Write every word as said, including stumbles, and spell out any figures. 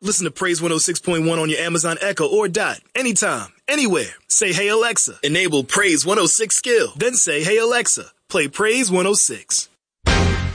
Listen to Praise one oh six point one on your Amazon Echo or Dot anytime, anywhere. Say, hey Alexa, enable Praise one oh six skill. Then say, hey Alexa, play Praise one oh six.